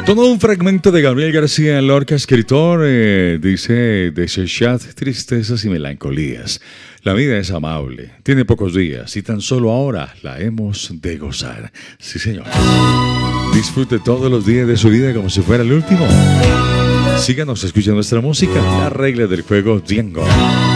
Todo un fragmento de Gabriel García Lorca, escritor, dice: desechad tristezas y melancolías. La vida es amable, tiene pocos días y tan solo ahora la hemos de gozar. Sí, señor. Disfrute todos los días de su vida como si fuera el último. Síganos escuchando nuestra música. La regla del juego, Django.